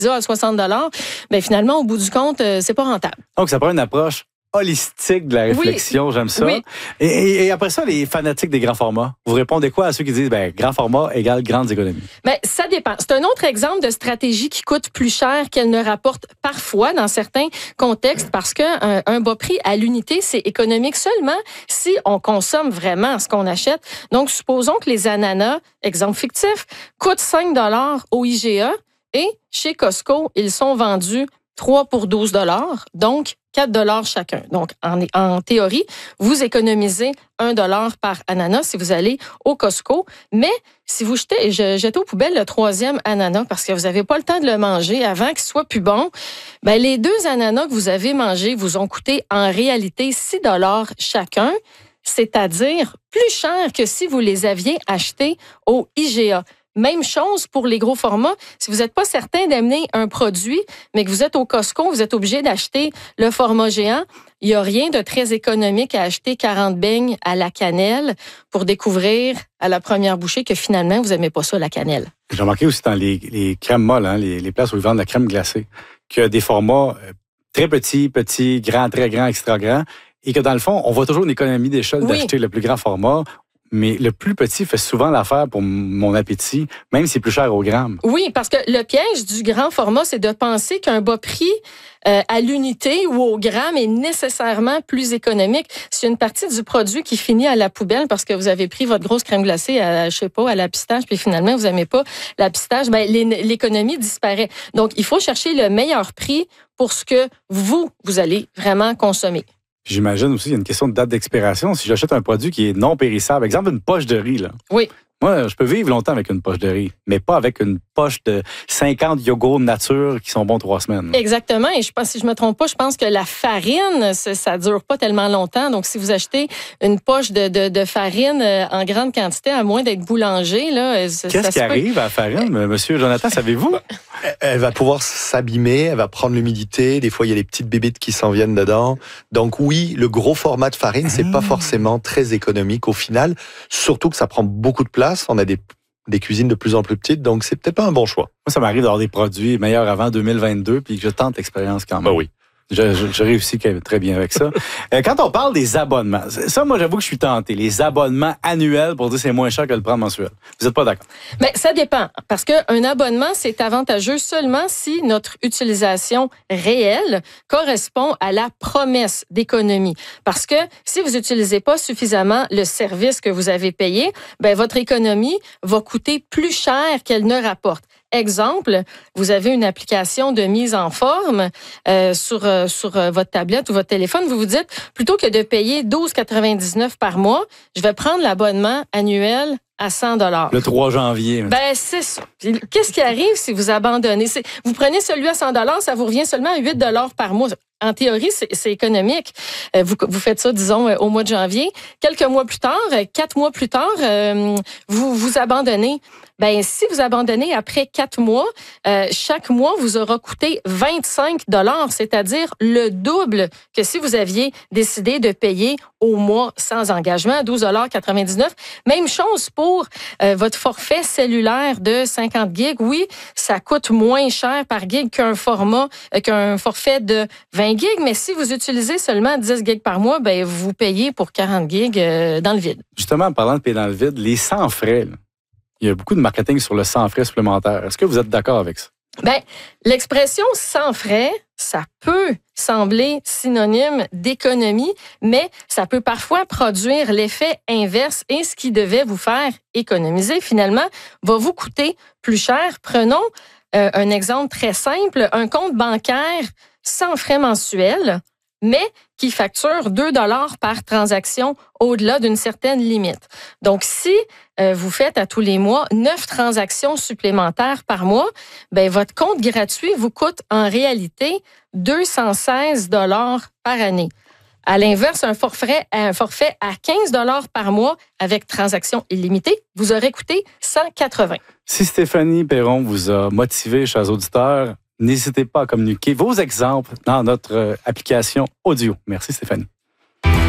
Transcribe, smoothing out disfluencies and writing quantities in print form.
dit 60 $, finalement, au bout du compte, c'est pas rentable. Donc, ça prend une approche holistique de la réflexion, oui, j'aime ça. Oui. Et après ça, les fanatiques des grands formats, vous répondez quoi à ceux qui disent grand format égale grandes économies? Ça dépend. C'est un autre exemple de stratégie qui coûte plus cher qu'elle ne rapporte parfois dans certains contextes parce que un bas prix à l'unité, c'est économique seulement si on consomme vraiment ce qu'on achète. Donc, supposons que les ananas, exemple fictif, coûtent 5 $ au IGA et chez Costco, ils sont vendus 3 pour 12 $, donc 4 $ chacun. Donc, en théorie, vous économisez 1 $ par ananas si vous allez au Costco. Mais si vous jetez aux poubelles le 3e ananas parce que vous n'avez pas le temps de le manger avant qu'il soit plus bon, les 2 ananas que vous avez mangés vous ont coûté en réalité 6 $ chacun, c'est-à-dire plus cher que si vous les aviez achetés au IGA. Même chose pour les gros formats. Si vous n'êtes pas certain d'amener un produit, mais que vous êtes au Costco, vous êtes obligé d'acheter le format géant, il n'y a rien de très économique à acheter 40 beignes à la cannelle pour découvrir à la première bouchée que finalement, vous n'aimez pas ça, la cannelle. J'ai remarqué aussi dans les crèmes molles, les places où ils vendent la crème glacée, qu'il y a des formats très petits, grands, très grands, extra grands, et que dans le fond, on voit toujours une économie d'échelle d'acheter le plus grand format. Mais le plus petit fait souvent l'affaire pour mon appétit, même si c'est plus cher au gramme. Oui, parce que le piège du grand format, c'est de penser qu'un bas prix à l'unité ou au gramme est nécessairement plus économique. C'est une partie du produit qui finit à la poubelle parce que vous avez pris votre grosse crème glacée à la pistache, puis finalement, vous n'aimez pas la pistache. L'économie disparaît. Donc, il faut chercher le meilleur prix pour ce que vous allez vraiment consommer. Puis j'imagine aussi qu'il y a une question de date d'expiration. Si j'achète un produit qui est non périssable, exemple une poche de riz, là. Oui. Moi, je peux vivre longtemps avec une poche de riz, mais pas avec une poche de 50 yogourts nature qui sont bons 3 semaines. Exactement. Et si je me trompe pas, je pense que la farine, ça dure pas tellement longtemps. Donc, si vous achetez une poche de farine en grande quantité, à moins d'être boulanger, là, qu'est-ce qui arrive à la farine, Monsieur Jonathan, savez-vous? Elle va pouvoir s'abîmer, elle va prendre l'humidité. Des fois, il y a les petites bébites qui s'en viennent dedans. Donc oui, le gros format de farine, c'est pas forcément très économique au final. Surtout que ça prend beaucoup de place. On a des cuisines de plus en plus petites, donc c'est peut-être pas un bon choix. Moi, ça m'arrive d'avoir des produits meilleurs avant 2022, puis que je tente l'expérience quand même. Oui. Je réussis très bien avec ça. Quand on parle des abonnements, ça, moi, j'avoue que je suis tenté. Les abonnements annuels, pour dire c'est moins cher que le prendre mensuel. Vous n'êtes pas d'accord? Ça dépend. Parce qu'un abonnement, c'est avantageux seulement si notre utilisation réelle correspond à la promesse d'économie. Parce que si vous n'utilisez pas suffisamment le service que vous avez payé, votre économie va coûter plus cher qu'elle ne rapporte. Exemple, vous avez une application de mise en forme sur votre tablette ou votre téléphone. Vous vous dites, plutôt que de payer 12,99 par mois, je vais prendre l'abonnement annuel à 100 $. Le 3 janvier. C'est ça. Qu'est-ce qui arrive si vous abandonnez? Vous prenez celui à 100 $, ça vous revient seulement à 8 $ par mois. En théorie, c'est économique. Vous faites ça, disons, au mois de janvier. Quelques mois plus tard, 4 mois plus tard, vous abandonnez. Si vous abandonnez après 4 mois, chaque mois vous aura coûté 25 $, c'est-à-dire le double que si vous aviez décidé de payer au mois sans engagement, 12,99 $. Même chose pour votre forfait cellulaire de 50 gigs. Oui, ça coûte moins cher par gig qu'un forfait de 20 gigs, mais si vous utilisez seulement 10 gigs par mois, vous payez pour 40 gigs dans le vide. Justement, en parlant de payer dans le vide, les sans frais, là, il y a beaucoup de marketing sur le sans frais supplémentaire. Est-ce que vous êtes d'accord avec ça? L'expression sans frais, ça peut sembler synonyme d'économie, mais ça peut parfois produire l'effet inverse et ce qui devait vous faire économiser, finalement, va vous coûter plus cher. Prenons un exemple très simple, un compte bancaire sans frais mensuels, mais qui facture 2 $ par transaction au-delà d'une certaine limite. Donc, si vous faites à tous les mois 9 transactions supplémentaires par mois, votre compte gratuit vous coûte en réalité 216 $ par année. À l'inverse, un forfait à 15 $ par mois avec transaction illimitée vous aurait coûté 180. Si Stéphanie Perron vous a motivé, chers auditeurs, n'hésitez pas à communiquer vos exemples dans notre application audio. Merci Stéphanie.